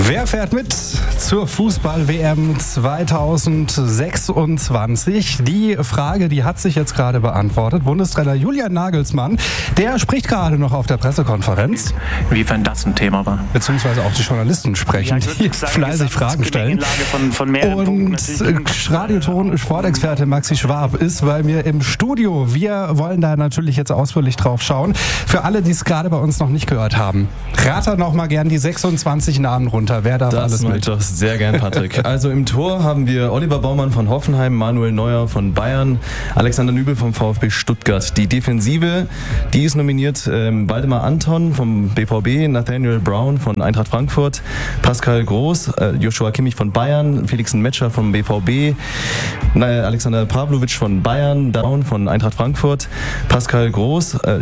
Wer fährt mit zur Fußball-WM 2026? Die Frage, die hat sich jetzt gerade beantwortet. Bundestrainer Julian Nagelsmann, der spricht gerade noch auf der Pressekonferenz. Inwiefern das ein Thema war. Beziehungsweise auch die Journalisten sprechen, die fleißig Fragen stellen. Und Radioton-Sportexperte Maxi Schwab ist bei mir im Studio. Wir wollen da natürlich jetzt ausführlich drauf schauen. Für alle, die es gerade bei uns noch nicht gehört haben, rater noch mal gern die 26 Namen runter. Wer darf alles mit? Das mache ich doch sehr gern, Patrick. Also im Tor haben wir Oliver Baumann von Hoffenheim, Manuel Neuer von Bayern, Alexander Nübel vom VfB Stuttgart. Die Defensive, die ist nominiert Waldemar Anton vom BVB, Nathaniel Brown von Eintracht Frankfurt, Pascal Groß, Joshua Kimmich von Bayern, Felix Metscher vom BVB, Alexander Pavlovic von Bayern, Down von Eintracht Frankfurt, Pascal Groß,